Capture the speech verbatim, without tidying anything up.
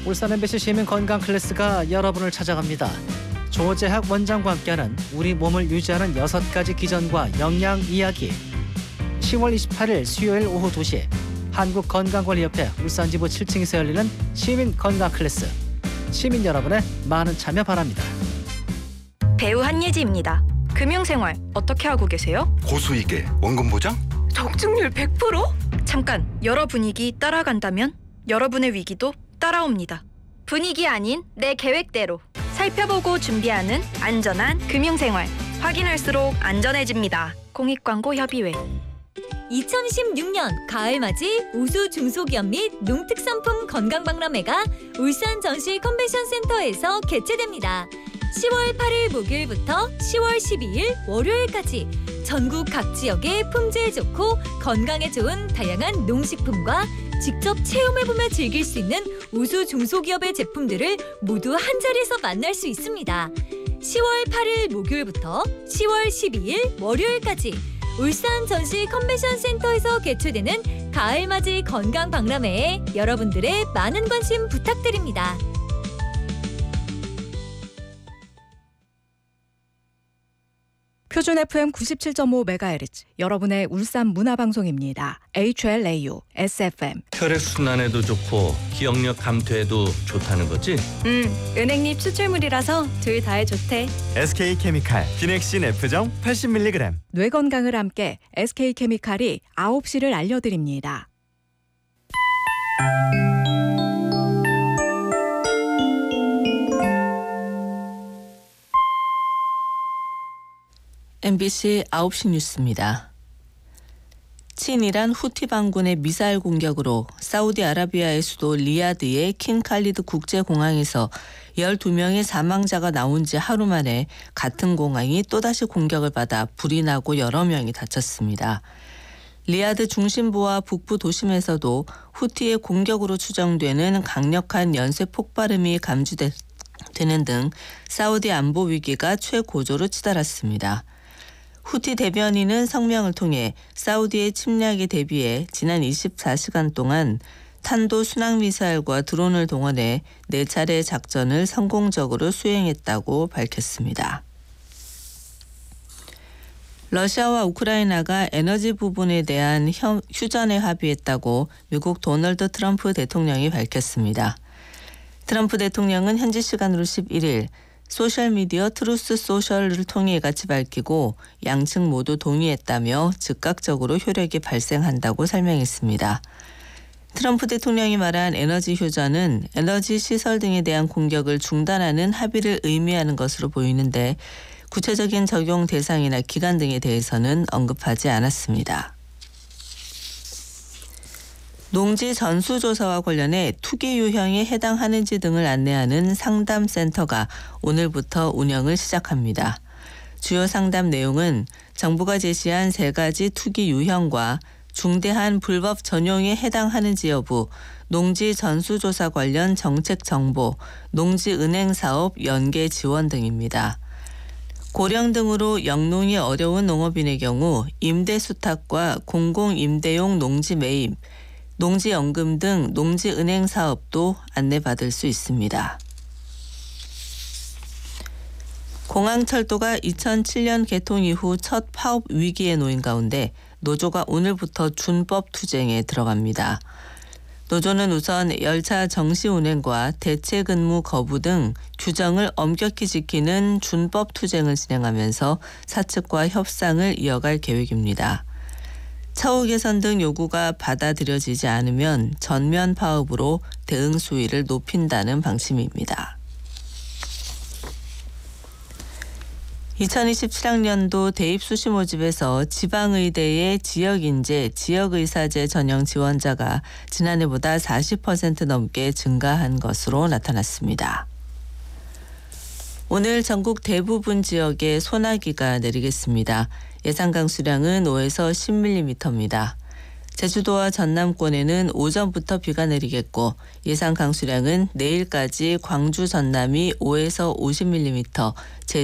울산 엠비씨 시민 건강 클래스가 여러분을 찾아갑니다. 조재학 원장과 함께하는 우리 몸을 유지하는 여섯 가지 기전과 영양 이야기. 시월 이십팔일 수요일 오후 두 시 한국건강관리협회 울산지부 칠 층에서 열리는 시민 건강 클래스. 시민 여러분의 많은 참여 바랍니다. 배우 한예지입니다. 금융생활 어떻게 하고 계세요? 고수익에 원금 보장? 적중률 백 퍼센트? 잠깐, 여러 분위기 따라간다면 여러분의 위기도 따라옵니다. 분위기 아닌 내 계획대로 살펴보고 준비하는 안전한 금융생활. 확인할수록 안전해집니다. 공익광고협의회. 이천이십육년 가을맞이 우수 중소기업 및 농특산품 건강박람회가 울산 전시 컨벤션센터에서 개최됩니다. 시월 팔일 목요일부터 시월 십이일 월요일까지 전국 각 지역의 품질 좋고 건강에 좋은 다양한 농식품과 직접 체험해보며 즐길 수 있는 우수 중소기업의 제품들을 모두 한자리에서 만날 수 있습니다. 시월 팔일 목요일부터 시월 십이일 월요일까지 울산 전시 컨벤션 센터에서 개최되는 가을맞이 건강박람회에 여러분들의 많은 관심 부탁드립니다. 표준 에프엠 구십칠 점 오 메가헤르츠 여러분의 울산 문화방송입니다. 에이치엘에이유, 에스에프엠. 혈액순환에도 좋고 기억력 감퇴에도 좋다는 거지? 음, 은행잎 추출물이라서 둘 다에 좋대. 에스케이케미칼 비넥신 F정 팔십 밀리그램. 뇌 건강을 함께 에스케이케미칼이 아홉 시를 알려드립니다. 엠비씨 아홉 시 뉴스입니다. 친이란 후티 반군의 미사일 공격으로 사우디아라비아의 수도 리야드의 킹 칼리드 국제공항에서 열두 명의 사망자가 나온 지 하루 만에 같은 공항이 또다시 공격을 받아 불이 나고 여러 명이 다쳤습니다. 리야드 중심부와 북부 도심에서도 후티의 공격으로 추정되는 강력한 연쇄 폭발음이 감지되는 등 사우디 안보 위기가 최고조로 치달았습니다. 후티 대변인은 성명을 통해 사우디의 침략에 대비해 지난 이십사 시간 동안 탄도 순항미사일과 드론을 동원해 네 차례 작전을 성공적으로 수행했다고 밝혔습니다. 러시아와 우크라이나가 에너지 부분에 대한 휴전에 합의했다고 미국 도널드 트럼프 대통령이 밝혔습니다. 트럼프 대통령은 현지 시간으로 십일일 소셜미디어 트루스 소셜을 통해 이같이 밝히고 양측 모두 동의했다며 즉각적으로 효력이 발생한다고 설명했습니다. 트럼프 대통령이 말한 에너지 휴전은 에너지 시설 등에 대한 공격을 중단하는 합의를 의미하는 것으로 보이는데 구체적인 적용 대상이나 기간 등에 대해서는 언급하지 않았습니다. 농지 전수조사와 관련해 투기 유형에 해당하는지 등을 안내하는 상담센터가 오늘부터 운영을 시작합니다. 주요 상담 내용은 정부가 제시한 세 가지 투기 유형과 중대한 불법 전용에 해당하는지 여부, 농지 전수조사 관련 정책 정보, 농지은행 사업 연계 지원 등입니다. 고령 등으로 영농이 어려운 농업인의 경우 임대 수탁과 공공임대용 농지 매입, 농지연금 등 농지은행 사업도 안내받을 수 있습니다. 공항철도가 이천칠년 개통 이후 첫 파업 위기에 놓인 가운데 노조가 오늘부터 준법 투쟁에 들어갑니다. 노조는 우선 열차 정시 운행과 대체 근무 거부 등 규정을 엄격히 지키는 준법 투쟁을 진행하면서 사측과 협상을 이어갈 계획입니다. 처우 개선 등 요구가 받아들여지지 않으면 전면 파업으로 대응 수위를 높인다는 방침입니다. 이천이십칠학년도 대입 수시 모집에서 지방의대의 지역인재, 지역의사제 전형 지원자가 지난해보다 사십 퍼센트 넘게 증가한 것으로 나타났습니다. 오늘 전국 대부분 지역에 소나기가 내리겠습니다. 예상 강수량은 오에서 십 밀리미터입니다. 제주도와 전남권에는 오전부터 비가 내리겠고 예상 강수량은 내일까지 광주 전남이 오에서 오십 밀리미터,